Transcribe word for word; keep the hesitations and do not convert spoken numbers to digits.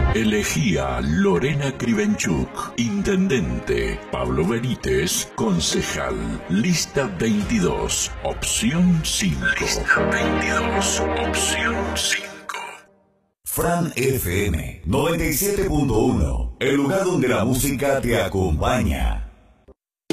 Elegía Lorena Krivenchuk, intendente. Pablo Benítez, concejal. Lista veintidós, opción cinco. Lista veintidós, opción cinco. Fran F M noventa y siete punto uno, el lugar donde la música te acompaña.